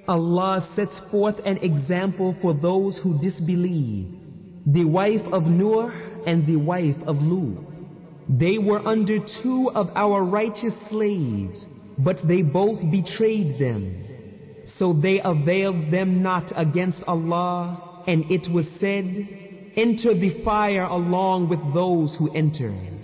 Allah sets forth an example for those who disbelieve. The wife of Noah and the wife of Lut. They were under two of our righteous slaves, but they both betrayed them. So they availed them not against Allah, and it was said, "Enter the fire along with those who enter."